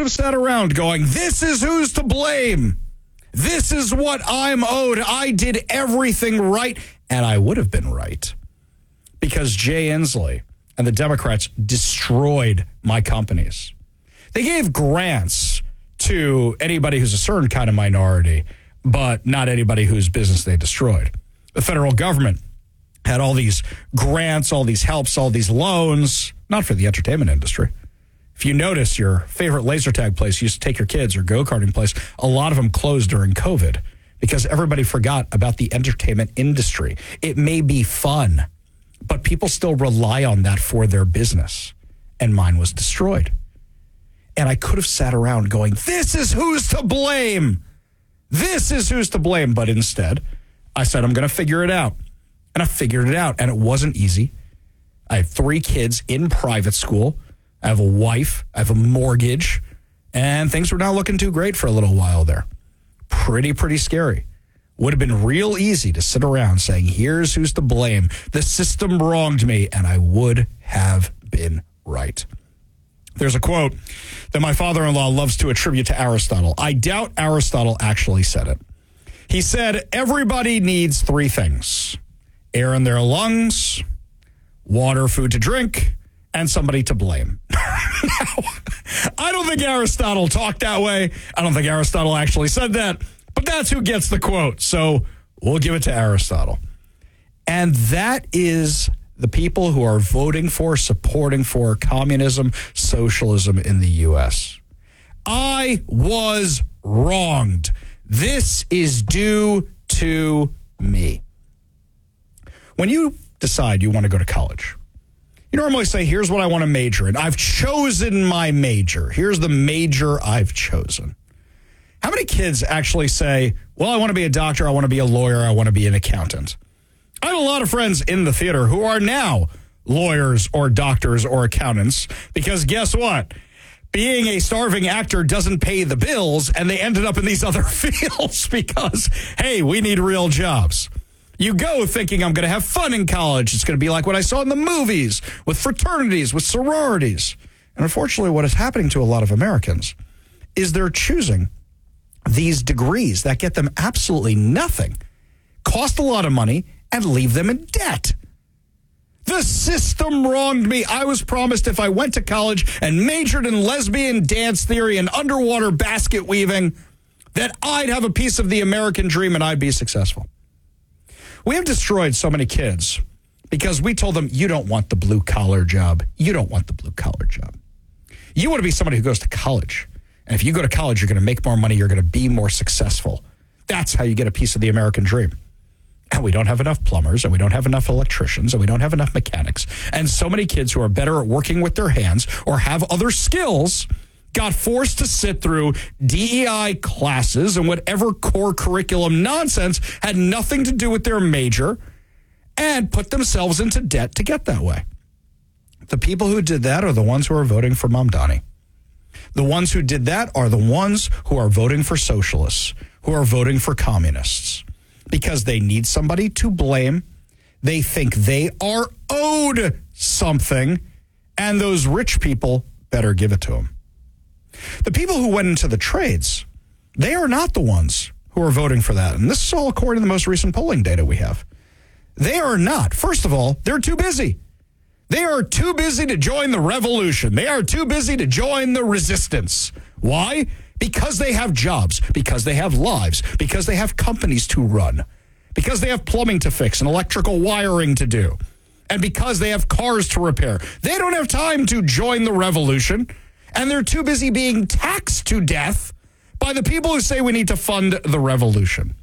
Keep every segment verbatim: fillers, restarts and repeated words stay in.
have sat around going, this is who's to blame. This is what I'm owed. I did everything right. And I would have been right. Because Jay Inslee and the Democrats destroyed my companies. They gave grants to anybody who's a certain kind of minority, but not anybody whose business they destroyed. The federal government had all these grants, all these helps, all these loans, not for the entertainment industry. If you notice, your favorite laser tag place you used to take your kids or go-karting place, a lot of them closed during COVID because everybody forgot about the entertainment industry. It may be fun, but people still rely on that for their business. And mine was destroyed. And I could have sat around going, this is who's to blame. This is who's to blame. But instead, I said, I'm going to figure it out. And I figured it out. And it wasn't easy. I have three kids in private school. I have a wife. I have a mortgage. And things were not looking too great for a little while there. Pretty, pretty scary. Would have been real easy to sit around saying, here's who's to blame. The system wronged me. And I would have been right. There's a quote that my father-in-law loves to attribute to Aristotle. I doubt Aristotle actually said it. He said, everybody needs three things: air in their lungs, water, food to drink, and somebody to blame. Now, I don't think Aristotle talked that way. I don't think Aristotle actually said that, but that's who gets the quote. So we'll give it to Aristotle. And that is the people who are voting for, supporting for communism, socialism in the U S. I was wronged. This is due to me. When you decide you want to go to college, you normally say, here's what I want to major in. I've chosen my major. Here's the major I've chosen. How many kids actually say, well, I want to be a doctor, I want to be a lawyer, I want to be an accountant? I have a lot of friends in the theater who are now lawyers or doctors or accountants because guess what? Being a starving actor doesn't pay the bills, and they ended up in these other fields because, hey, we need real jobs. You go thinking I'm going to have fun in college. It's going to be like what I saw in the movies with fraternities, with sororities. And unfortunately, what is happening to a lot of Americans is they're choosing these degrees that get them absolutely nothing, cost a lot of money, and leave them in debt. The system wronged me. I was promised if I went to college and majored in lesbian dance theory and underwater basket weaving, that I'd have a piece of the American dream and I'd be successful. We have destroyed so many kids because we told them, you don't want the blue-collar job. You don't want the blue-collar job. You want to be somebody who goes to college. And if you go to college, you're going to make more money. You're going to be more successful. That's how you get a piece of the American dream. And we don't have enough plumbers, and we don't have enough electricians, and we don't have enough mechanics. And so many kids who are better at working with their hands or have other skills got forced to sit through D E I classes and whatever core curriculum nonsense had nothing to do with their major and put themselves into debt to get that way. The people who did that are the ones who are voting for Mamdani. The ones who did that are the ones who are voting for socialists, who are voting for communists. Because they need somebody to blame. They think they are owed something, and those rich people better give it to them. The people who went into the trades, they are not the ones who are voting for that. And this is all according to the most recent polling data we have. They are not. First of all, they're too busy. They are too busy to join the revolution. They are too busy to join the resistance. Why? Because they have jobs, because they have lives, because they have companies to run, because they have plumbing to fix and electrical wiring to do, and because they have cars to repair. They don't have time to join the revolution, and they're too busy being taxed to death by the people who say we need to fund the revolution.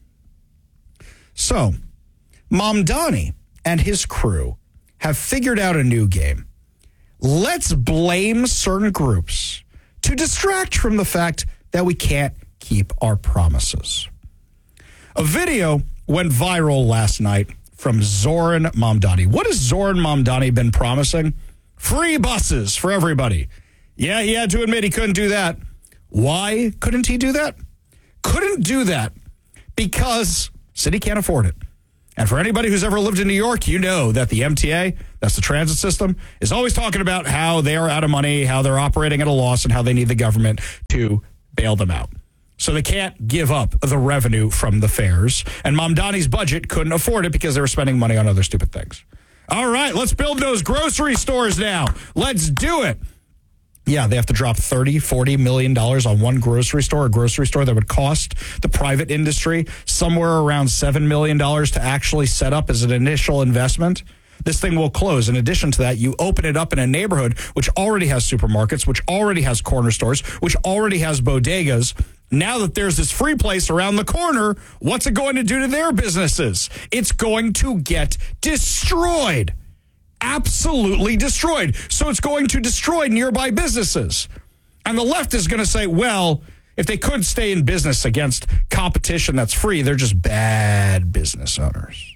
So, Mamdani and his crew have figured out a new game. Let's blame certain groups to distract from the fact that we can't keep our promises. A video went viral last night from Zoran Mamdani. What has Zoran Mamdani been promising? Free buses for everybody. Yeah, he had to admit he couldn't do that. Why couldn't he do that? Couldn't do that because city can't afford it. And for anybody who's ever lived in New York, you know that the M T A, that's the transit system, is always talking about how they are out of money, how they're operating at a loss, and how they need the government to bail them out. So they can't give up the revenue from the fares. And Mamdani's budget couldn't afford it because they were spending money on other stupid things. All right, let's build those grocery stores now. Let's do it. Yeah, they have to drop thirty, forty million dollars on one grocery store, a grocery store that would cost the private industry somewhere around seven million dollars to actually set up as an initial investment. This thing will close. In addition to that, you open it up in a neighborhood which already has supermarkets, which already has corner stores, which already has bodegas. Now that there's this free place around the corner, what's it going to do to their businesses? It's going to get destroyed. Absolutely destroyed. So it's going to destroy nearby businesses. And the left is going to say, well, if they could stay in business against competition that's free, they're just bad business owners.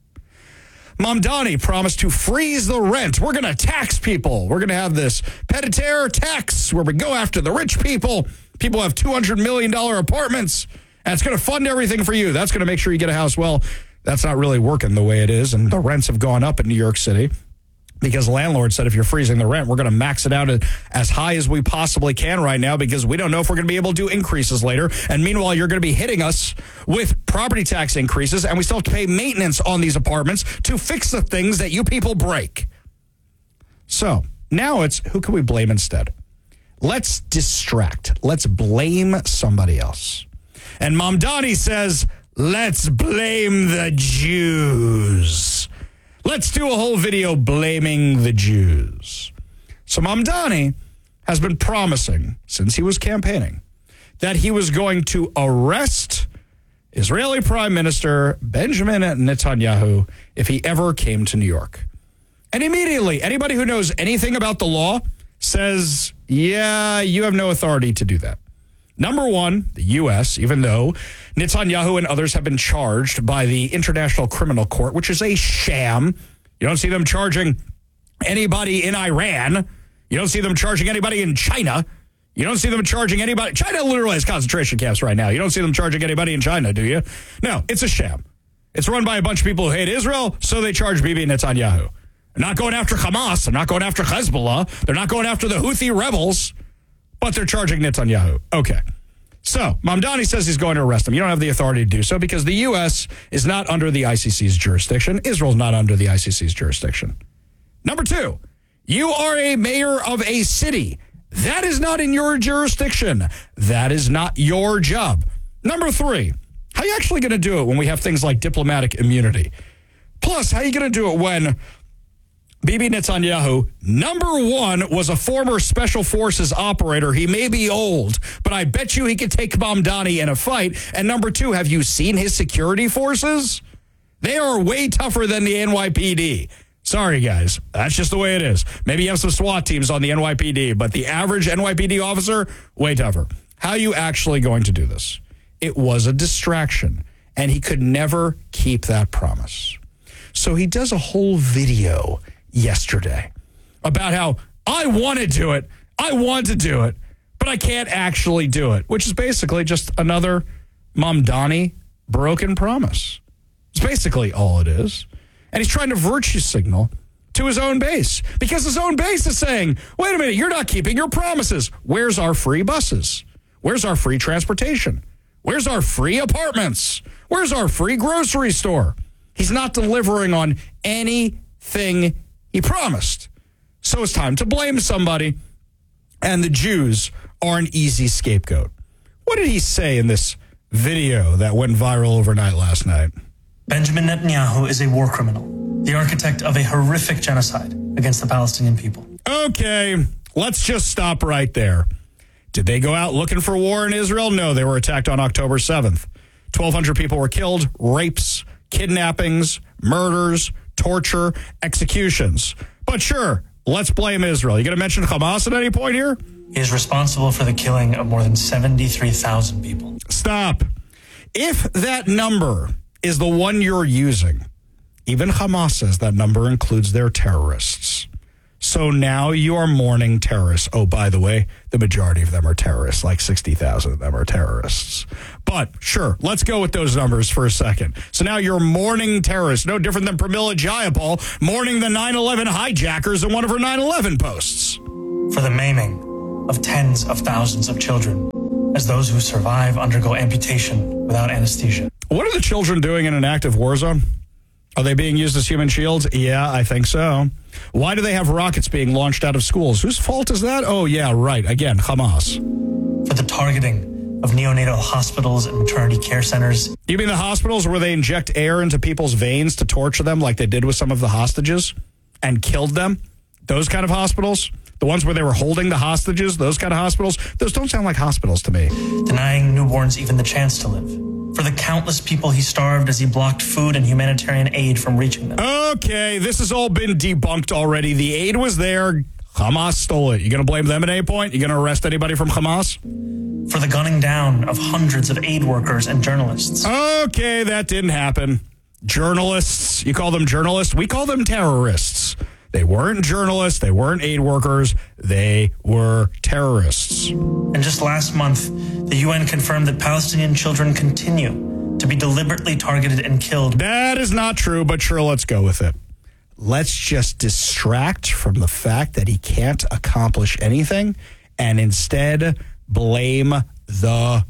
Mamdani promised to freeze the rent. We're going to tax people. We're going to have this pied-à-terre tax where we go after the rich people. People have two hundred million dollars apartments, and it's going to fund everything for you. That's going to make sure you get a house. Well, that's not really working the way it is, and the rents have gone up in New York City because landlords said if you're freezing the rent, we're going to max it out at as high as we possibly can right now because we don't know if we're going to be able to do increases later. And meanwhile, you're going to be hitting us with property tax increases, and we still have to pay maintenance on these apartments to fix the things that you people break. So now it's who can we blame instead? Let's distract. Let's blame somebody else. And Mamdani says, let's blame the Jews. Let's do a whole video blaming the Jews. So Mamdani has been promising since he was campaigning that he was going to arrest Israeli Prime Minister Benjamin Netanyahu if he ever came to New York. And immediately, anybody who knows anything about the law says, yeah, you have no authority to do that. Number one, the U S, even though Netanyahu and others have been charged by the International Criminal Court, which is a sham. You don't see them charging anybody in Iran. You don't see them charging anybody in China. You don't see them charging anybody. China literally has concentration camps right now. You don't see them charging anybody in China, do you? No, it's a sham. It's run by a bunch of people who hate Israel, so they charge Bibi Netanyahu. They're not going after Hamas. They're not going after Hezbollah. They're not going after the Houthi rebels, but they're charging Netanyahu. Okay. So Mamdani says he's going to arrest him. You don't have the authority to do so because the U S is not under the I C C's jurisdiction. Israel's not under the I C C's jurisdiction. Number two, you are a mayor of a city. That is not in your jurisdiction. That is not your job. Number three, how are you actually going to do it when we have things like diplomatic immunity? Plus, how are you going to do it when Bibi Netanyahu, number one, was a former special forces operator. He may be old, but I bet you he could take Mamdani in a fight. And number two, have you seen his security forces? They are way tougher than the N Y P D. Sorry, guys. That's just the way it is. Maybe you have some SWAT teams on the N Y P D, but the average N Y P D officer, way tougher. How are you actually going to do this? It was a distraction, and he could never keep that promise. So he does a whole video yesterday about how I want to do it, I want to do it, but I can't actually do it, which is basically just another Mamdani broken promise. It's basically all it is. And he's trying to virtue signal to his own base because his own base is saying, wait a minute, you're not keeping your promises. Where's our free buses? Where's our free transportation? Where's our free apartments? Where's our free grocery store? He's not delivering on anything he promised. So it's time to blame somebody. And the Jews are an easy scapegoat. What did he say in this video that went viral overnight last night? Benjamin Netanyahu is a war criminal, the architect of a horrific genocide against the Palestinian people. Okay, let's just stop right there. Did they go out looking for war in Israel? No, they were attacked on October seventh. twelve hundred people were killed, rapes, kidnappings, murders, torture, executions. But sure, let's blame Israel. You going to mention Hamas at any point here? He is responsible for the killing of more than seventy-three thousand people. Stop. If that number is the one you're using, even Hamas says that number includes their terrorists. So now you are mourning terrorists. Oh, by the way, the majority of them are terrorists. Like sixty thousand of them are terrorists. But sure, let's go with those numbers for a second. So now you're mourning terrorists, no different than Pramila Jayapal mourning the nine eleven hijackers in one of her nine eleven posts. For the maiming of tens of thousands of children, as those who survive undergo amputation without anesthesia. What are the children doing in an active war zone? Are they being used as human shields? Yeah, I think so. Why do they have rockets being launched out of schools? Whose fault is that? Oh, yeah, right. Again, Hamas. For the targeting of neonatal hospitals and maternity care centers. You mean the hospitals where they inject air into people's veins to torture them like they did with some of the hostages and killed them? Those kind of hospitals? The ones where they were holding the hostages? Those kind of hospitals? Those don't sound like hospitals to me. Denying newborns even the chance to live. For the countless people he starved as he blocked food and humanitarian aid from reaching them. Okay, this has all been debunked already. The aid was there. Hamas stole it. You going to blame them at any point? You going to arrest anybody from Hamas? For the gunning down of hundreds of aid workers and journalists. Okay, that didn't happen. Journalists, you call them journalists? We call them terrorists. They weren't journalists. They weren't aid workers. They were terrorists. And just last month, the U N confirmed that Palestinian children continue to be deliberately targeted and killed. That is not true, but sure, let's go with it. Let's just distract from the fact that he can't accomplish anything and instead blame the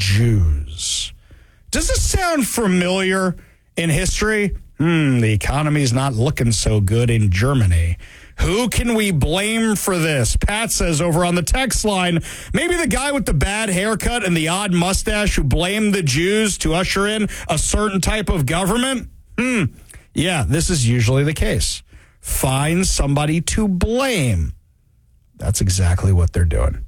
Jews. Does this sound familiar in history? Hmm, the economy's not looking so good in Germany. Who can we blame for this? Pat says over on the text line, maybe the guy with the bad haircut and the odd mustache who blamed the Jews to usher in a certain type of government? Hmm, yeah, this is usually the case. Find somebody to blame. That's exactly what they're doing.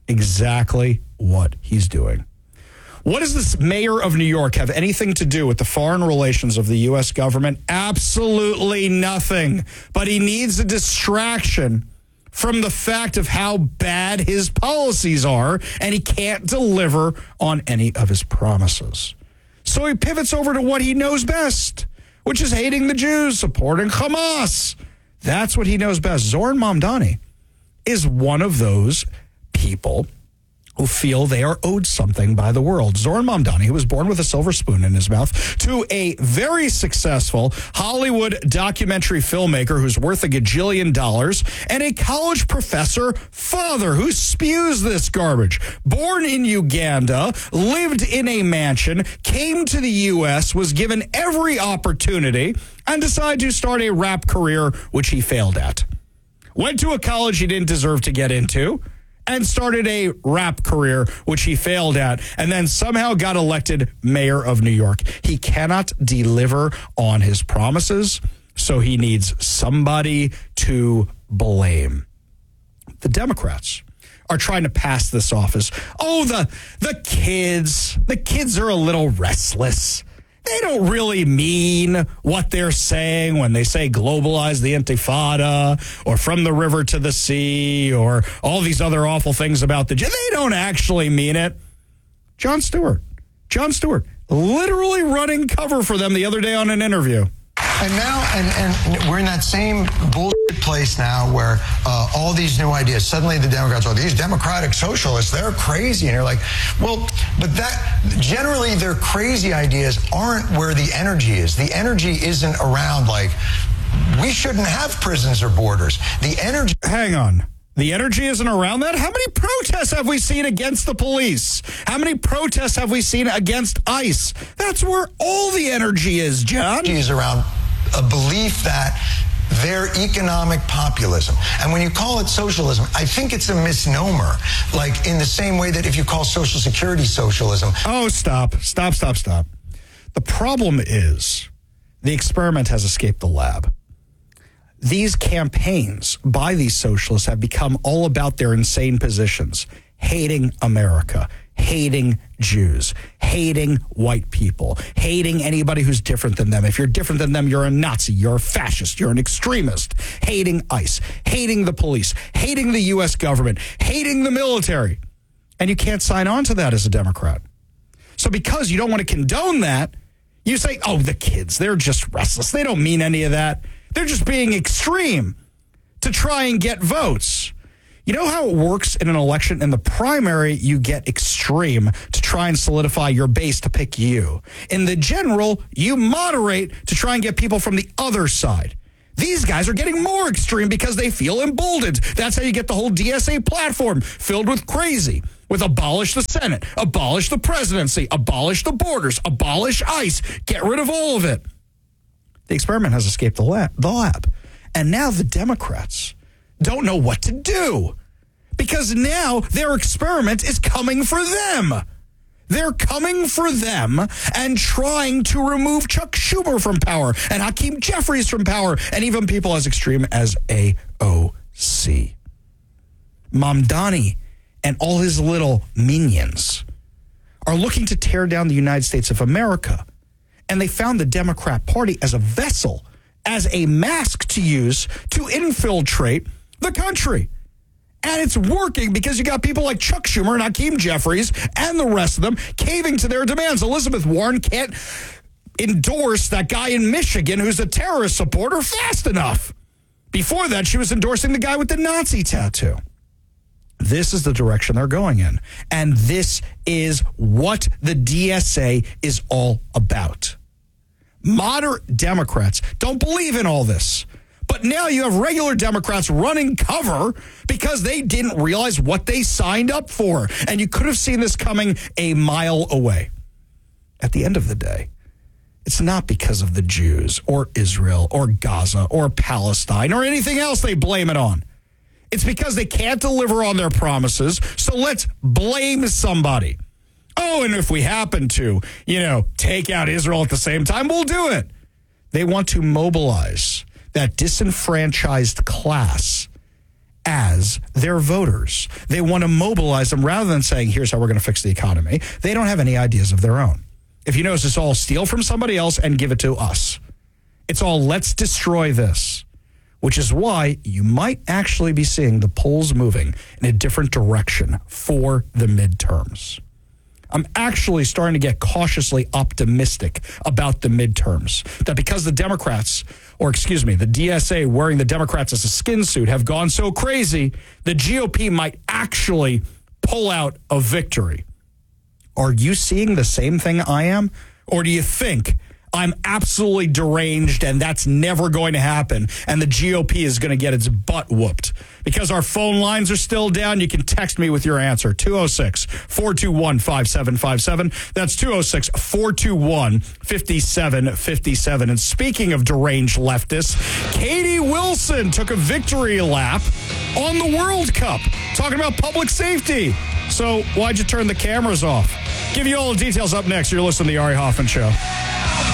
Exactly what he's doing. What does this mayor of New York have anything to do with the foreign relations of the U S government? Absolutely nothing. But he needs a distraction from the fact of how bad his policies are, and he can't deliver on any of his promises. So he pivots over to what he knows best, which is hating the Jews, supporting Hamas. That's what he knows best. Zoran Mamdani is one of those people who feel they are owed something by the world. Zoran Mamdani, who was born with a silver spoon in his mouth, to a very successful Hollywood documentary filmmaker who's worth a gajillion dollars, and a college professor father who spews this garbage. Born in Uganda, lived in a mansion, came to the U S, was given every opportunity, and decided to start a rap career, which he failed at. Went to a college he didn't deserve to get into, and started a rap career, which he failed at, and then somehow got elected mayor of New York. He cannot deliver on his promises, so he needs somebody to blame. The Democrats are trying to pass this off as, oh, the, the kids, the kids are a little restless. They don't really mean what they're saying when they say globalize the intifada or from the river to the sea or all these other awful things about the... They don't actually mean it. Jon Stewart. Jon Stewart literally running cover for them the other day on an interview. And now, and, and we're in that same bullshit place now where uh, all these new ideas, suddenly the Democrats are, these democratic socialists, they're crazy. And you're like, well, but that, generally their crazy ideas aren't where the energy is. The energy isn't around like, we shouldn't have prisons or borders. The energy... Hang on. The energy isn't around that? How many protests have we seen against the police? How many protests have we seen against ICE? That's where all the energy is, John. Is around a belief that they're economic populism. And when you call it socialism, I think it's a misnomer. Like in the same way that if you call Social Security socialism. Oh, stop. Stop, stop, stop. The problem is the experiment has escaped the lab. These campaigns by these socialists have become all about their insane positions, hating America, hating Jews, hating white people, hating anybody who's different than them. If you're different than them, you're a Nazi, you're a fascist, you're an extremist, hating ICE, hating the police, hating the U S government, hating the military. And you can't sign on to that as a Democrat. So because you don't want to condone that, you say, oh, the kids, they're just restless. They don't mean any of that. They're just being extreme. to try and get votes. You know how it works in an election? In the primary, you get extreme to try and solidify your base to pick you. In the general, you moderate to try and get people from the other side. These guys are getting more extreme because they feel emboldened. That's how you get the whole D S A platform filled with crazy, with abolish the Senate, abolish the presidency, abolish the borders, abolish ICE, get rid of all of it. The experiment has escaped the lab, the lab. And now the Democrats don't know what to do because now their experiment is coming for them. They're coming for them and trying to remove Chuck Schumer from power and Hakeem Jeffries from power and even people as extreme as A O C. Mamdani and all his little minions are looking to tear down the United States of America. And they found the Democrat Party as a vessel, as a mask to use to infiltrate the country. And it's working because you got people like Chuck Schumer and Hakeem Jeffries and the rest of them caving to their demands. Elizabeth Warren can't endorse that guy in Michigan who's a terrorist supporter fast enough. Before that, she was endorsing the guy with the Nazi tattoo. This is the direction they're going in. And this is what the D S A is all about. Moderate Democrats don't believe in all this. But now you have regular Democrats running cover because they didn't realize what they signed up for. And you could have seen this coming a mile away. At the end of the day, it's not because of the Jews or Israel or Gaza or Palestine or anything else they blame it on. It's because they can't deliver on their promises, so let's blame somebody. Oh, and if we happen to, you know, take out Israel at the same time, we'll do it. They want to mobilize that disenfranchised class as their voters. They want to mobilize them rather than saying, here's how we're going to fix the economy. They don't have any ideas of their own. If you notice, it's all steal from somebody else and give it to us. It's all let's destroy this, which is why you might actually be seeing the polls moving in a different direction for the midterms. I'm actually starting to get cautiously optimistic about the midterms. That because the Democrats, or excuse me, the D S A wearing the Democrats as a skin suit have gone so crazy, the G O P might actually pull out a victory. Are you seeing the same thing I am? Or do you think I'm absolutely deranged and that's never going to happen and the G O P is going to get its butt whooped? Because our phone lines are still down, you can text me with your answer, two oh six, four two one, five seven five seven. That's two oh six, four two one, five seven five seven. And speaking of deranged leftists, Katie Wilson took a victory lap on the World Cup, talking about public safety. So why'd you turn the cameras off? Give you all the details up next. You're listening to The Ari Hoffman Show.